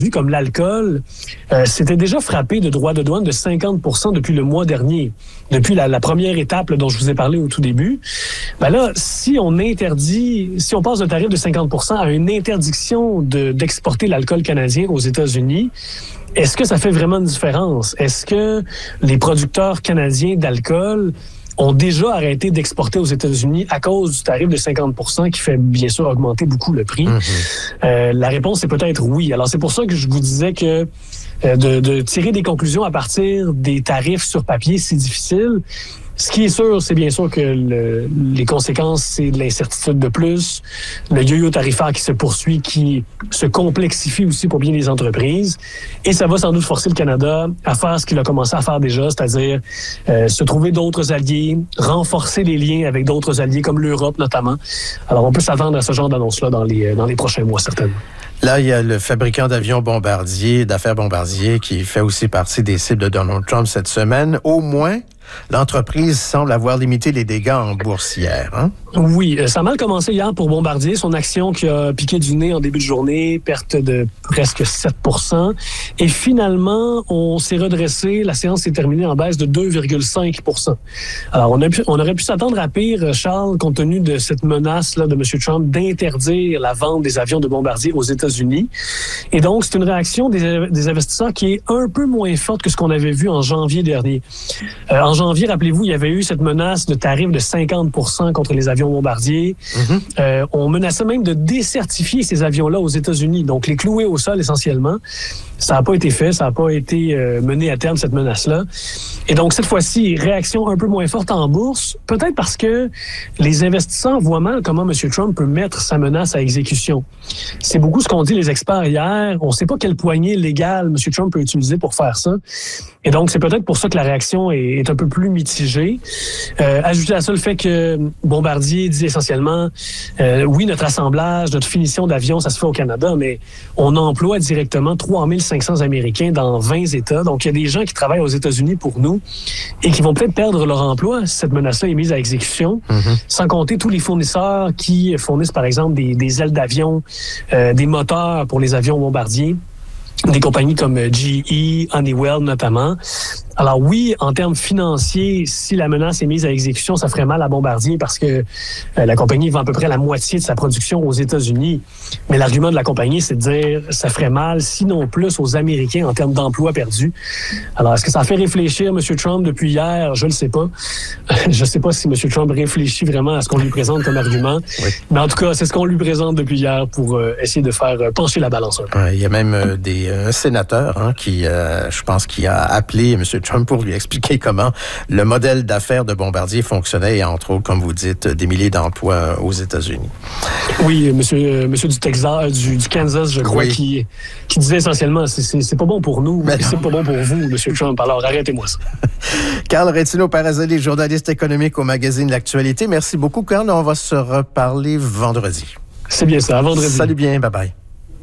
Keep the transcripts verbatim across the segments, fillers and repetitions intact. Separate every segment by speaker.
Speaker 1: comme l'alcool, euh, s'était déjà frappé de droits de douane de cinquante pour cent depuis le mois dernier, depuis la, la première étape là, dont je vous ai parlé au tout début. Ben là, si on interdit, si on passe d'un tarif de cinquante pour cent à une interdiction de, d'exporter l'alcool canadien aux États-Unis, est-ce que ça fait vraiment une différence? Est-ce que les producteurs canadiens d'alcool ont déjà arrêté d'exporter aux États-Unis à cause du tarif de cinquante pour cent qui fait bien sûr augmenter beaucoup le prix? Mm-hmm. Euh, la réponse est peut-être oui. Alors c'est pour ça que je vous disais que euh, de, de tirer des conclusions à partir des tarifs sur papier, c'est difficile. Ce qui est sûr, c'est bien sûr que le, les conséquences, c'est de l'incertitude de plus, le yo-yo tarifaire qui se poursuit, qui se complexifie aussi pour bien les entreprises. Et ça va sans doute forcer le Canada à faire ce qu'il a commencé à faire déjà, c'est-à-dire euh, se trouver d'autres alliés, renforcer les liens avec d'autres alliés, comme l'Europe notamment. Alors, on peut s'attendre à ce genre d'annonce-là dans les, dans les prochains mois, certainement.
Speaker 2: Là, il y a le fabricant d'avions Bombardier, d'affaires Bombardier, qui fait aussi partie des cibles de Donald Trump cette semaine. Au moins, l'entreprise semble avoir limité les dégâts en boursière. Hein?
Speaker 1: Oui, ça a mal commencé hier pour Bombardier. Son action qui a piqué du nez en début de journée, perte de presque sept pour cent. Et finalement, on s'est redressé. La séance s'est terminée en baisse de deux virgule cinq pour cent. Alors, on, a pu, on aurait pu s'attendre à pire, Charles, compte tenu de cette menace-là de M. Trump d'interdire la vente des avions de Bombardier aux États-Unis. Et donc, c'est une réaction des, des investisseurs qui est un peu moins forte que ce qu'on avait vu en janvier dernier. Euh, en janvier, rappelez-vous, il y avait eu cette menace de tarif de cinquante pour cent contre les avions Bombardier. Mm-hmm. Euh, on menaçait même de décertifier ces avions-là aux États-Unis, donc les clouer au sol essentiellement. Ça n'a pas été fait, ça n'a pas été euh, mené à terme, cette menace-là. Et donc, cette fois-ci, réaction un peu moins forte en bourse, peut-être parce que les investisseurs voient mal comment M. Trump peut mettre sa menace à exécution. C'est beaucoup ce qu'ont dit les experts hier. On ne sait pas quelle poignée légale M. Trump peut utiliser pour faire ça. Et donc, c'est peut-être pour ça que la réaction est, est un peu plus mitigée. Euh, ajoutez à ça le fait que Bombardier dit essentiellement, euh, oui, notre assemblage, notre finition d'avion, ça se fait au Canada, mais on emploie directement trois mille cinq cents Américains dans vingt États. Donc, il y a des gens qui travaillent aux États-Unis pour nous et qui vont peut-être perdre leur emploi si cette menace-là est mise à exécution, mm-hmm. sans compter tous les fournisseurs qui fournissent, par exemple, des, des ailes d'avion, euh, des moteurs pour les avions Bombardier, des compagnies comme G E, Honeywell notamment. Alors oui, en termes financiers, si la menace est mise à exécution, ça ferait mal à Bombardier parce que euh, la compagnie vend à peu près la moitié de sa production aux États-Unis. Mais l'argument de la compagnie, c'est de dire ça ferait mal, sinon plus, aux Américains en termes d'emplois perdus. Alors, est-ce que ça fait réfléchir M. Trump depuis hier? Je ne le sais pas. Je ne sais pas si M. Trump réfléchit vraiment à ce qu'on lui présente comme argument. Oui. Mais en tout cas, c'est ce qu'on lui présente depuis hier pour euh, essayer de faire euh, pencher la balance un peu.
Speaker 2: Ouais, il y a même euh, des euh, sénateurs hein, qui, euh, je pense, qui a appelé M. Trump pour lui expliquer comment le modèle d'affaires de Bombardier fonctionnait et, entre autres, comme vous dites, des milliers d'emplois aux États-Unis.
Speaker 1: Oui, monsieur, monsieur du Texas, du, du Kansas, je crois, oui. qui, qui disait essentiellement, c'est, c'est, c'est pas bon pour nous, mais c'est pas bon pour vous, monsieur Trump. Alors, arrêtez-moi ça.
Speaker 2: Carl Retino-Parazzoli, journaliste économique au magazine L'Actualité. Merci beaucoup, Carl. On va se reparler vendredi.
Speaker 1: C'est bien ça, à vendredi.
Speaker 2: Salut bien, bye-bye.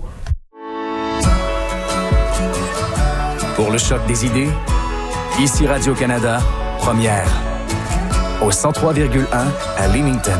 Speaker 3: Pour le choc des idées, ici Radio-Canada, première, au cent trois virgule un à Leamington.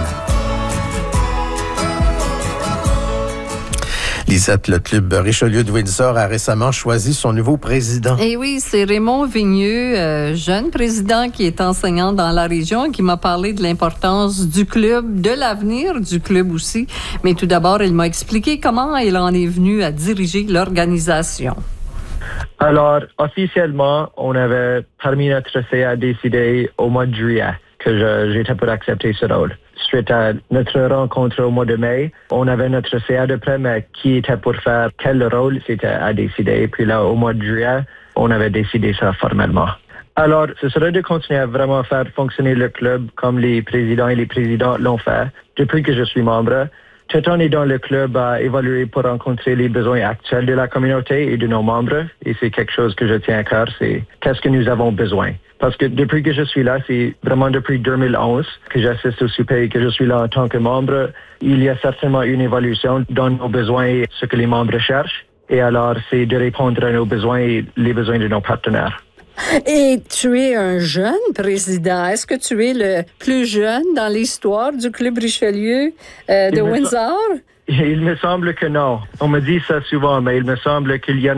Speaker 2: Lisette, le club Richelieu de Windsor a récemment choisi son nouveau président.
Speaker 4: Eh oui, c'est Raymond Vigneux, euh, jeune président qui est enseignant dans la région, qui m'a parlé de l'importance du club, de l'avenir du club aussi. Mais tout d'abord, il m'a expliqué comment il en est venu à diriger l'organisation.
Speaker 5: Alors, officiellement, on avait permis notre C A décider au mois de juillet que je, j'étais pour accepter ce rôle. Suite à notre rencontre au mois de mai, on avait notre C A de près, mais qui était pour faire quel rôle, c'était à décider. Puis là, au mois de juillet, on avait décidé ça formellement. Alors, ce serait de continuer à vraiment faire fonctionner le club comme les présidents et les présidents l'ont fait depuis que je suis membre. Tout on est dans le club à évaluer pour rencontrer les besoins actuels de la communauté et de nos membres. Et c'est quelque chose que je tiens à cœur, c'est qu'est-ce que nous avons besoin. Parce que depuis que je suis là, c'est vraiment depuis deux mille onze que j'assiste au souper et que je suis là en tant que membre. Il y a certainement une évolution dans nos besoins et ce que les membres cherchent. Et alors, c'est de répondre à nos besoins et les besoins de nos partenaires.
Speaker 4: Et tu es un jeune président. Est-ce que tu es le plus jeune dans l'histoire du Club Richelieu euh, de
Speaker 5: il
Speaker 4: Windsor?
Speaker 5: il me semble que non. On me dit ça souvent, mais il me semble qu'il y en